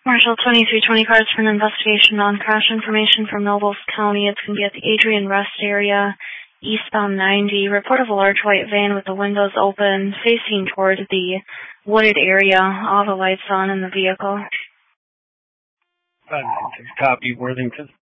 Marshal 2320 cards for an investigation on crash information from Nobles County. It's going to be at the Adrian Rest area, eastbound 90. Report of a large white van with the windows open, facing toward the wooded area. All the lights on in the vehicle. Copy, Worthington.